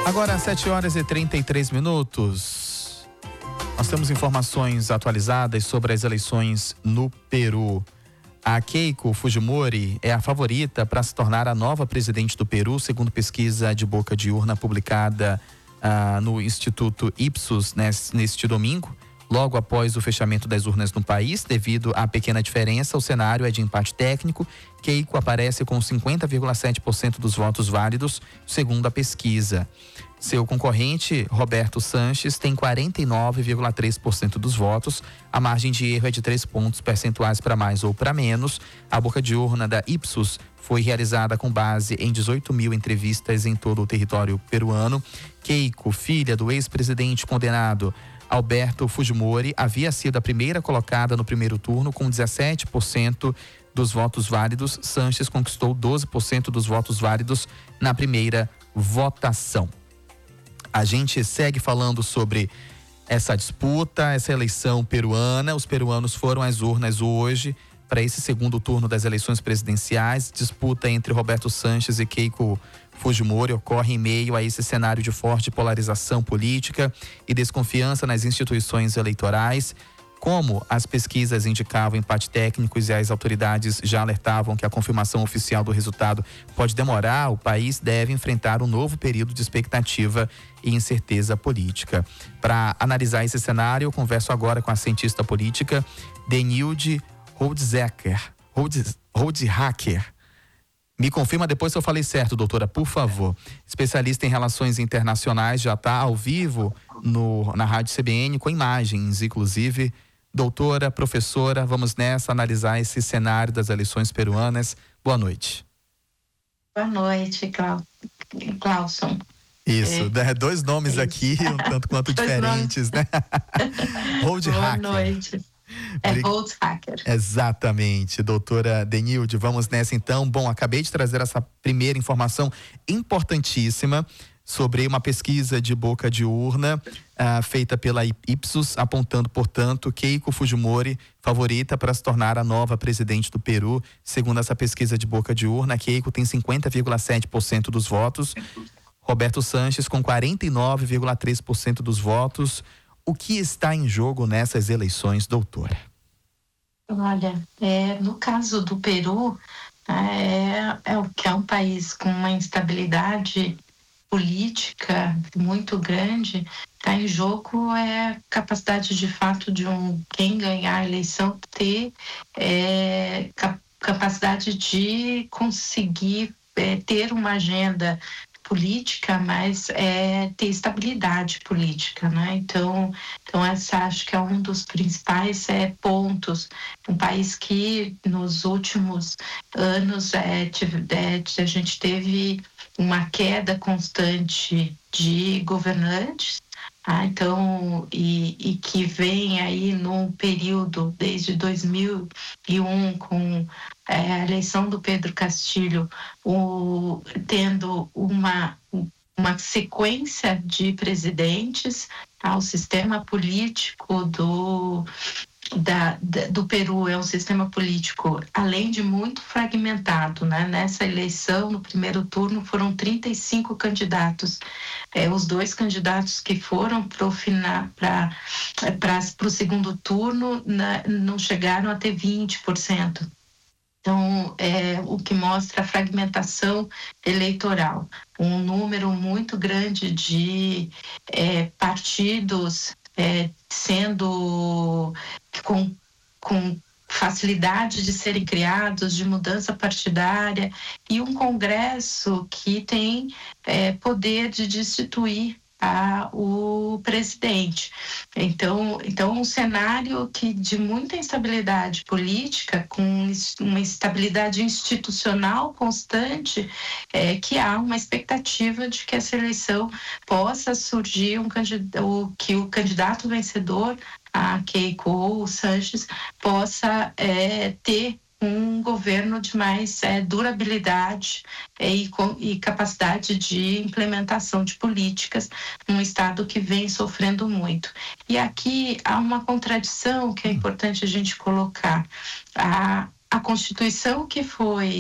Agora, às 7h33. Nós temos informações atualizadas sobre as eleições no Peru. A Keiko Fujimori é a favorita para se tornar a nova presidente do Peru, segundo pesquisa de boca de urna publicada no Instituto Ipsos neste domingo. Logo após o fechamento das urnas no país, devido à pequena diferença, o cenário é de empate técnico. Keiko aparece com 50,7% dos votos válidos, segundo a pesquisa. Seu concorrente, Roberto Sanches, tem 49,3% dos votos. A margem de erro é de 3 pontos percentuais para mais ou para menos. A boca de urna da Ipsos foi realizada com base em 18 mil entrevistas em todo o território peruano. Keiko, filha do ex-presidente condenado Alberto Fujimori, havia sido a primeira colocada no primeiro turno com 17% dos votos válidos. Sanches conquistou 12% dos votos válidos na primeira votação. A gente segue falando sobre essa disputa, essa eleição peruana. Os peruanos foram às urnas hoje para esse segundo turno das eleições presidenciais. Disputa entre Roberto Sanches e Keiko Fujimori ocorre em meio a esse cenário de forte polarização política e desconfiança nas instituições eleitorais. Como as pesquisas indicavam empate técnicos e as autoridades já alertavam que a confirmação oficial do resultado pode demorar, o país deve enfrentar um novo período de expectativa e incerteza política. Para analisar esse cenário, eu converso agora com a cientista política Denilde Roldhacker. Me confirma depois se eu falei certo, doutora, por favor. Especialista em relações internacionais, já está ao vivo na Rádio CBN, com imagens, inclusive. Doutora, professora, vamos nessa analisar esse cenário das eleições peruanas. Boa noite. Boa noite, Clauson. Isso, dois nomes aqui, um tanto quanto diferentes, né? Roldhacker. Boa noite. Roldhacker. Exatamente, doutora Denilde, vamos nessa então. Bom, acabei de trazer essa primeira informação importantíssima sobre uma pesquisa de boca de urna feita pela Ipsos, apontando, portanto, Keiko Fujimori favorita para se tornar a nova presidente do Peru. Segundo essa pesquisa de boca de urna, Keiko tem 50,7% dos votos, Roberto Sanches com 49,3% dos votos. O que está em jogo nessas eleições, doutora? Olha, no caso do Peru, é um país com uma instabilidade política muito grande. Está em jogo a capacidade de fato de quem ganhar a eleição ter capacidade de conseguir ter uma agenda política, mas ter estabilidade política, né? Então essa acho que é um dos principais pontos. Um país que nos últimos anos a gente teve uma queda constante de governantes, então, e que vem aí num período desde 2001 com a eleição do Pedro Castilho, tendo uma sequência de presidentes. O sistema político do Peru é um sistema político, além de muito fragmentado, né? Nessa eleição, no primeiro turno, foram 35 candidatos. Os dois candidatos que foram para o segundo turno não chegaram a ter 20%. Então, o que mostra a fragmentação eleitoral. Um número muito grande de partidos sendo com facilidade de serem criados, de mudança partidária, e um Congresso que tem poder de destituir o presidente. Então um cenário de muita instabilidade política, com uma instabilidade institucional constante, que há uma expectativa de que essa eleição possa surgir que o candidato vencedor, a Keiko ou o Sanches, possa ter um governo de mais durabilidade e capacidade de implementação de políticas num estado que vem sofrendo muito. E aqui há uma contradição que é importante a gente colocar. A Constituição que foi